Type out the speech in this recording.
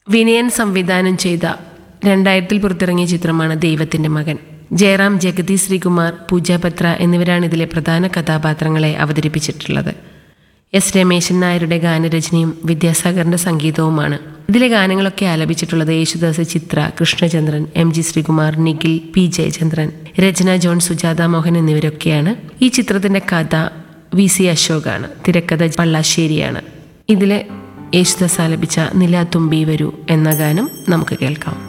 വിനയൻ സംവിധാനം ചെയ്ത 2000 പുറത്തിറങ്ങിയ ചിത്രമാണ് ദൈവത്തിൻ്റെ മകൻ. ജയറാം, ജഗതി ശ്രീകുമാർ, പൂജ പത്ര എന്നിവരാണ് ഇതിലെ പ്രധാന കഥാപാത്രങ്ങളെ അവതരിപ്പിച്ചിട്ടുള്ളത്. എസ് രമേശൻ നായരുടെ ഗാനരചനയും വിദ്യാസാഗറിൻ്റെ സംഗീതവുമാണ്. ഇതിലെ ഗാനങ്ങളൊക്കെ ആലപിച്ചിട്ടുള്ളത് യേശുദാസ്, ചിത്ര, കൃഷ്ണചന്ദ്രൻ, MG ശ്രീകുമാർ, നിഖിൽ, P ജയചന്ദ്രൻ, രചന ജോൺ, സുജാത മോഹൻ എന്നിവരൊക്കെയാണ്. ഈ ചിത്രത്തിൻ്റെ കഥ VC അശോകാണ്. തിരക്കഥ പള്ളാശ്ശേരിയാണ്. ഇതിലെ യേശുദാസ് ആലപിച്ച നിലാത്തുമ്പി വരൂ എന്ന ഗാനം നമുക്ക് കേൾക്കാം.